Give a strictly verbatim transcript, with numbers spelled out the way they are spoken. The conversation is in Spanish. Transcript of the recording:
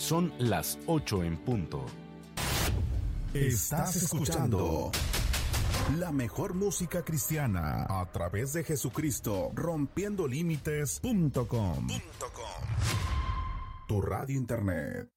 Son las ocho en punto. Estás escuchando la mejor música cristiana a través de Jesucristo, rompiendo límites punto com. Tu radio internet.